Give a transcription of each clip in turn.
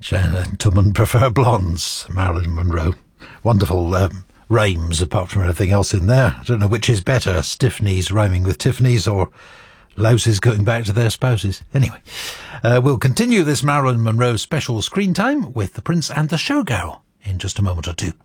Gentlemen prefer blondes, Marilyn Monroe. Wonderful rhymes apart from everything else in there. I don't know which is better, Stiffneys rhyming with Tiffany's or louses going back to their spouses. Anyway, we'll continue this Marilyn Monroe special screen time with The Prince and the Showgirl in just a moment or two.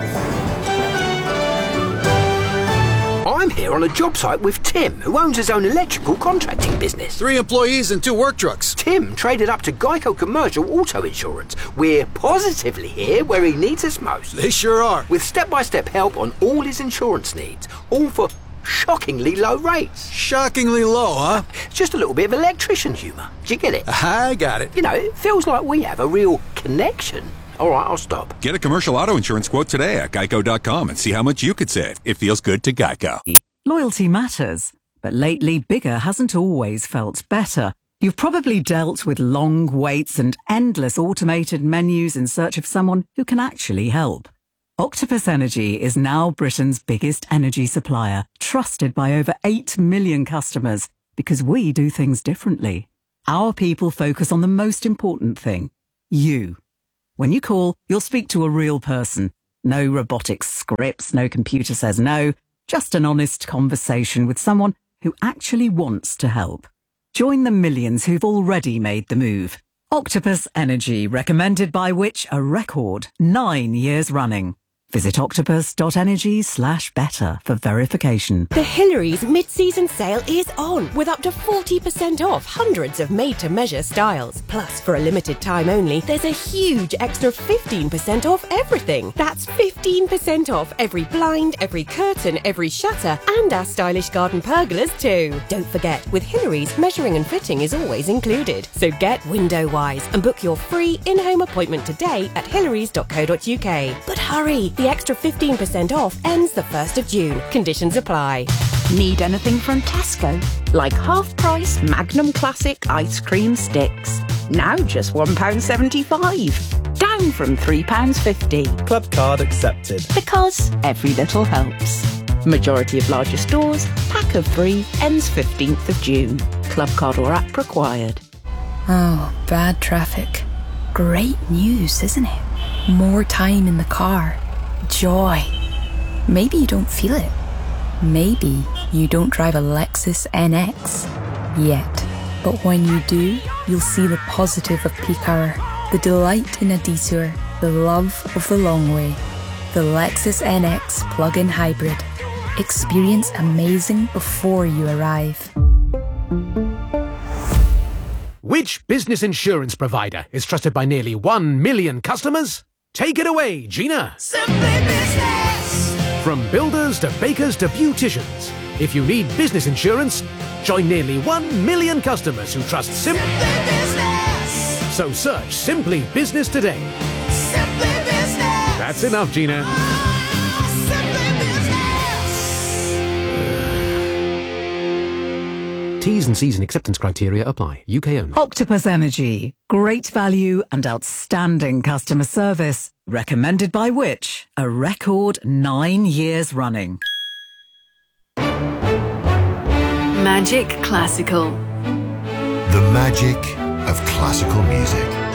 I'm here on a job site with Tim, who owns his own electrical contracting business. 3 employees and 2 work trucks. Tim traded up to Geico Commercial Auto Insurance. We're positively here where he needs us most. They sure are. With step-by-step help on all his insurance needs, all for shockingly low rates. Shockingly low, huh? Just a little bit of electrician humour. Do you get it? I got it. You know, it feels like we have a real connection. All right, I'll stop. Get a commercial auto insurance quote today at geico.com and see how much you could save. It feels good to Geico. Loyalty matters, but lately bigger hasn't always felt better. You've probably dealt with long waits and endless automated menus in search of someone who can actually help. Octopus Energy is now Britain's biggest energy supplier, trusted by over 8 million customers, because we do things differently. Our people focus on the most important thing, you. When you call, you'll speak to a real person. No robotic scripts, no computer says no, just an honest conversation with someone who actually wants to help. Join the millions who've already made the move. Octopus Energy, recommended by Which? A record 9 years running. Visit octopus.energy/better for verification. The Hillary's mid-season sale is on, with up to 40% off hundreds of made-to-measure styles. Plus, for a limited time only, there's a huge extra 15% off everything. That's 15% off every blind, every curtain, every shutter, and our stylish garden pergolas too. Don't forget, with Hillary's, measuring and fitting is always included. So get window-wise and book your free in-home appointment today at hillarys.co.uk. But hurry! The extra 15% off ends the 1st of June. Conditions apply. Need anything from Tesco? Like half-price Magnum Classic ice cream sticks. Now just £1.75. Down from £3.50. Club card accepted. Because every little helps. Majority of larger stores, pack of 3, ends 15th of June. Club card or app required. Oh, bad traffic. Great news, isn't it? More time in the car. Joy. Maybe you don't feel it. Maybe you don't drive a Lexus NX yet. But when you do, you'll see the positive of peak hour, the delight in a detour, the love of the long way. The Lexus NX plug-in hybrid. Experience amazing before you arrive. Which business insurance provider is trusted by nearly 1 million customers? Take it away, Gina. Simply Business. From builders to bakers to beauticians, if you need business insurance, join nearly 1 million customers who trust Simply Business. So search Simply Business today. Simply Business. That's enough, Gina. T's and C's and acceptance criteria apply. UK only. Octopus Energy. Great value and outstanding customer service. Recommended by Which? A record 9 years running. Magic Classical. The magic of classical music.